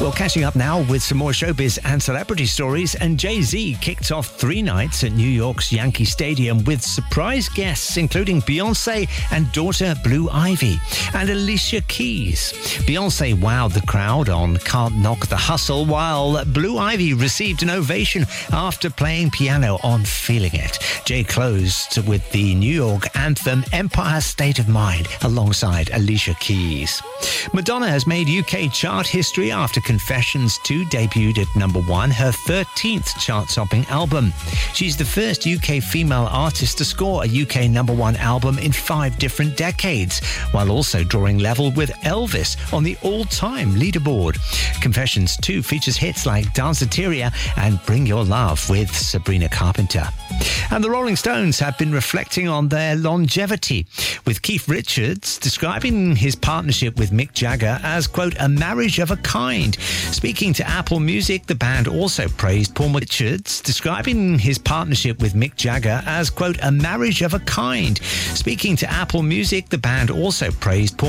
Well, catching up now with some more showbiz and celebrity stories, and Jay-Z kicked off 3 nights at New York's Yankee Stadium with surprise guests including Beyoncé and daughter Blue Ivy and Alicia Keys. Beyoncé wowed the crowd on Can't Knock the Hustle, while Blue Ivy received an ovation after playing piano on Feeling It. Jay closed with the New York anthem Empire State of Mind alongside Alicia Keys. Madonna has made UK chart history after Confessions 2 debuted at number 1, her 13th chart-topping album. She's the first UK female artist to score a UK number 1 album in 5 different decades, while also drawing level with Elvis on the all-time leaderboard. Confessions 2 features hits like Danceteria and Bring Your Love with Sabrina Carpenter. And the Rolling Stones have been reflecting on their longevity, with Keith Richards describing his partnership with Mick Jagger as, quote, a marriage of a kind. Speaking to Apple Music, the band also praised Paul Richards, describing his partnership with Mick Jagger as, quote, a marriage of a kind. Speaking to Apple Music, the band also praised Paul